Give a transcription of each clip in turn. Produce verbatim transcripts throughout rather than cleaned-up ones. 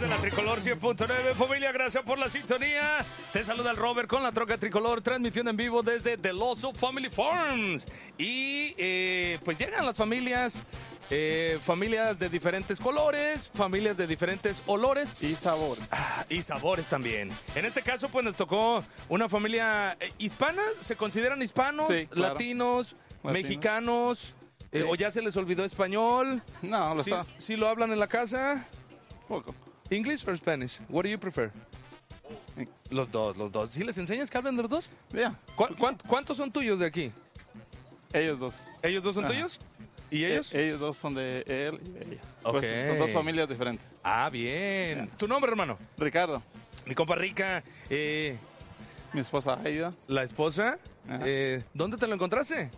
de la Tricolor cien punto nueve. Familia, gracias por la sintonía. Te saluda el Robert con la troca Tricolor, transmitiendo en vivo desde The Loso Family Farms. Y eh, pues llegan las familias, eh, familias de diferentes colores, familias de diferentes olores. Y sabores. Ah, y sabores también. En este caso, pues nos tocó una familia eh, hispana. ¿Se consideran hispanos? Sí, claro. Latinos, Latino. mexicanos. Eh, Sí. ¿O ya se les olvidó español? No, lo ¿Sí, está. sí lo hablan en la casa? Poco. English or Spanish? What do you prefer? Los dos, los dos. ¿Sí les enseñas que hablan de los dos? Ya. ¿Cu cuánt ¿Cuántos son tuyos de aquí? Ellos dos. ¿Ellos dos son Ajá. tuyos? ¿Y ellos? E- ellos dos son de él y de ella. Ok. Pues son dos familias diferentes. Ah, bien. ¿Tu nombre, hermano? Ricardo, Mi compa Rica, eh, mi esposa Aida. la esposa. Ajá. Eh, ¿Dónde te lo encontraste?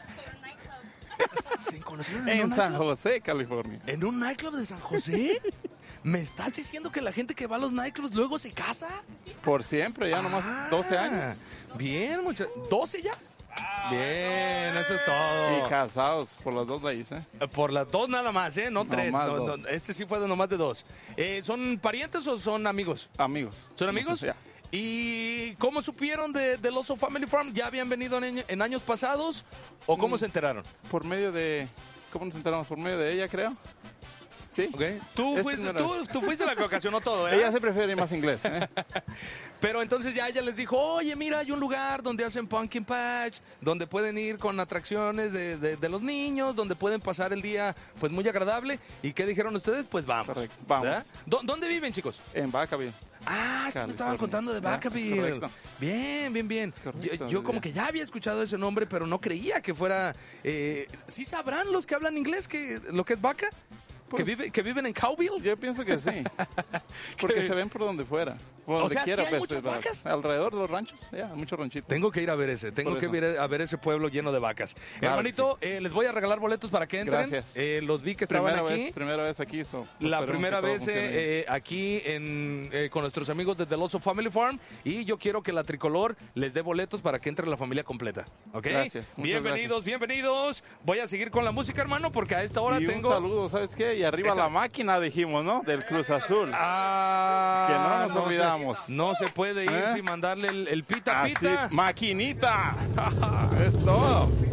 ¿Se conocieron en, En un San nightclub? José, California. ¿En un nightclub de San José? ¿Me estás diciendo que la gente que va a los nightclubs luego se casa? Por siempre, ya nomás Ah, doce años. Bien, muchachos. ¿doce ya? Bien, eso es todo. Y casados por las dos leyes, ¿eh? Por las dos nada más, ¿eh? No tres. Nomás No, dos. no, este sí fue de nomás de dos. Eh, ¿Son parientes o son amigos? Amigos. ¿Son amigos? No sé, ya. ¿Y cómo supieron de, del Oso Family Farm? ¿Ya habían venido en, en años pasados? ¿O cómo Mm. se enteraron? Por medio de... ¿Cómo nos enteramos? Por medio de ella, creo. ¿Sí? ¿Ok? Tú, Es fuiste, primera tú, vez. tú fuiste la que ocasionó todo, ¿eh? Ella se prefiere más inglés, ¿eh? Pero entonces ya ella les dijo, oye, mira, hay un lugar donde hacen pumpkin patch, donde pueden ir con atracciones de, de- de los niños, donde pueden pasar el día, pues, muy agradable. ¿Y qué dijeron ustedes? Pues vamos. Correcto, vamos. ¿Verdad? ¿Dó- ¿Dónde viven, chicos? En Vacaville. Ah, sí me estaban California. contando de Ya, es Vacaville. correcto. Bien, bien, bien. correcto, Yo, yo como ya. que ya había escuchado ese nombre, pero no creía que fuera... Eh, ¿Sí sabrán los que hablan inglés que, lo que es vaca? ¿Que, Pues- vive- ¿Que viven en Cowville? Yo pienso que sí. Porque se ven por donde fuera. Por O donde sea, ¿sí quiera, hay pues, muchas pues, vacas? alrededor de los ranchos. Ya, muchos ranchitos. Tengo que ir a ver ese, tengo Por que eso. ver a ver ese pueblo lleno de vacas. Claro Hermanito, eh, les voy a regalar boletos para que entren. Gracias. Eh, los vi que estaban Primera aquí. vez, primera vez aquí. so, La esperemos primera que todo vez funcione bien. eh, eh, aquí en, eh, con nuestros amigos de The Loso Family Farm, y yo quiero que la Tricolor les dé boletos para que entre la familia completa. ¿Ok? Gracias, muchas Bienvenidos, gracias. bienvenidos. Voy a seguir con la música, hermano, porque a esta hora Y tengo... un saludo, ¿sabes qué? Y arriba Esa- la máquina, dijimos, ¿no? Del Cruz Azul. Ah, Que no nos se- olvidamos. no se puede ir ¿Eh? sin mandarle el, el pita Así, pita. maquinita. Es todo.